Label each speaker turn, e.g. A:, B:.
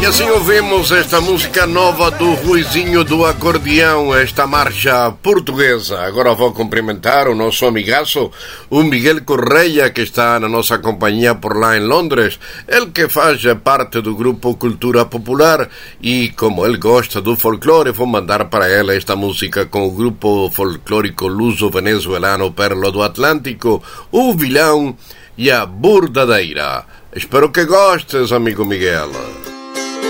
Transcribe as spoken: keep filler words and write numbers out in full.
A: E assim ouvimos esta música nova do Ruizinho do Acordeão, esta marcha portuguesa. Agora vou cumprimentar o nosso amigaço, o Miguel Correia, que está na nossa companhia por lá em Londres. Ele que faz parte do grupo Cultura Popular e como ele gosta do folclore, vou mandar para ele esta música com o grupo folclórico luso-venezuelano Perla do Atlântico, o Vilão e a Bordadeira. Espero que gostes, amigo Miguel.